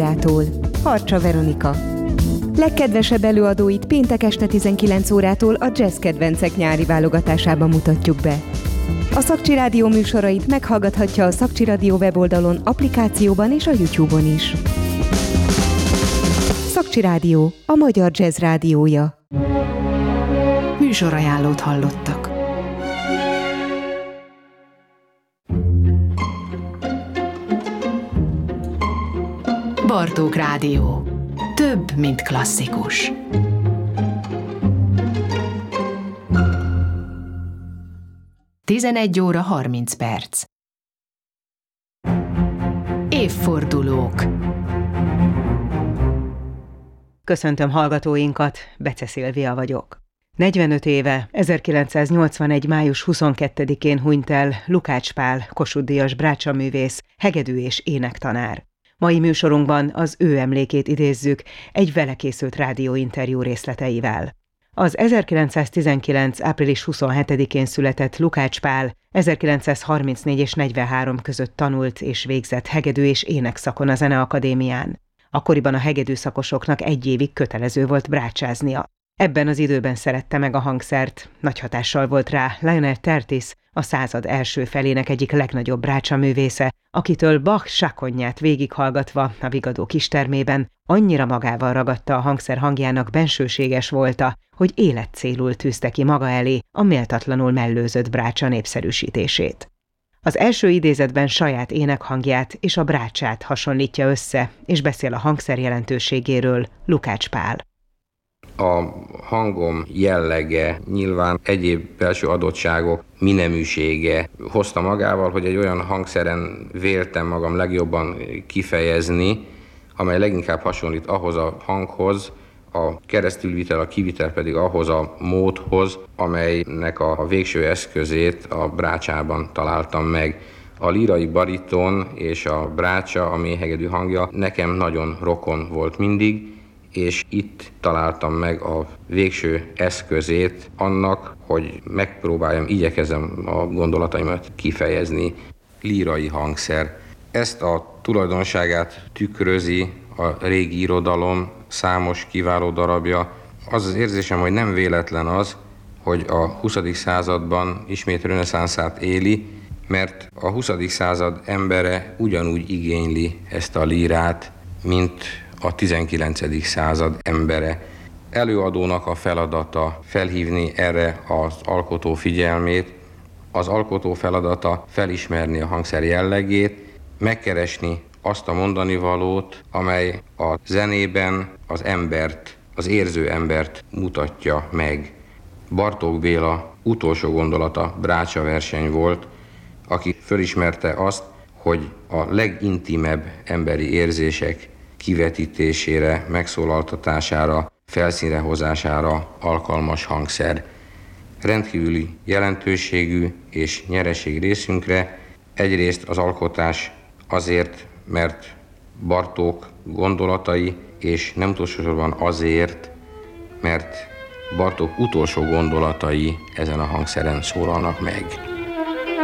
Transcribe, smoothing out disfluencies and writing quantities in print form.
órától. Harcsa Veronika. Legkedvesebb előadóit péntek este 19 órától a Jazz Kedvencek nyári válogatásában mutatjuk be. A Szakcsi Rádió műsorait meghallgathatja a Szakcsi Rádió weboldalon, applikációban és a YouTube-on is. Szakcsi Rádió, a magyar jazz rádiója. Műsorajánlót hallottak. Bartók Rádió. Több, mint klasszikus. Tizenegy óra 30 perc. Évfordulók. Köszöntöm hallgatóinkat, Bece Szilvia vagyok. 45 éve, 1981. május 22-én hunyt el Lukács Pál, Kossuth-díjas brácsaművész, hegedű és énektanár. Mai műsorunkban az ő emlékét idézzük egy vele készült rádióinterjú részleteivel. Az 1919. április 27-én született Lukács Pál 1934 és 43 között tanult és végzett hegedű és énekszakon a Zeneakadémián. Akkoriban a hegedűszakosoknak egy évig kötelező volt brácsáznia. Ebben az időben szerette meg a hangszert, nagy hatással volt rá Lionel Tertis, a század első felének egyik legnagyobb brácsaművésze, akitől Bach sakonját végighallgatva a Vigadó kistermében annyira magával ragadta a hangszer hangjának bensőséges volta, hogy életcélul tűzte ki maga elé a méltatlanul mellőzött brácsa népszerűsítését. Az első idézetben saját énekhangját és a brácsát hasonlítja össze, és beszél a hangszer jelentőségéről Lukács Pál. A hangom jellege, nyilván egyéb belső adottságok mineműsége hozta magával, hogy egy olyan hangszeren véltem magam legjobban kifejezni, amely leginkább hasonlít ahhoz a hanghoz, a keresztülvitel, a kivitel pedig ahhoz a módhoz, amelynek a végső eszközét a brácsában találtam meg. A lírai bariton és a brácsa, a mélyhegedű hangja nekem nagyon rokon volt mindig, és itt találtam meg a végső eszközét annak, hogy megpróbáljam, igyekezem a gondolataimat kifejezni. Lírai hangszer. Ezt a tulajdonságát tükrözi a régi irodalom számos kiváló darabja. Az az érzésem, hogy nem véletlen az, hogy a 20. században ismét reneszánszát éli, mert a 20. század embere ugyanúgy igényli ezt a lírát, mint a 19. század embere. Előadónak a feladata felhívni erre az alkotó figyelmét, az alkotó feladata felismerni a hangszer jellegét, megkeresni azt a mondanivalót, amely a zenében az embert, az érző embert mutatja meg. Bartók Béla utolsó gondolata brácsa verseny volt, aki felismerte azt, hogy a legintimebb emberi érzések kivetítésére, megszólaltatására, felszínre hozására alkalmas hangszer. Rendkívüli jelentőségű és nyereség részünkre egyrészt az alkotás azért, mert Bartók gondolatai, és nem utolsó sorban azért, mert Bartók utolsó gondolatai ezen a hangszeren szólalnak meg.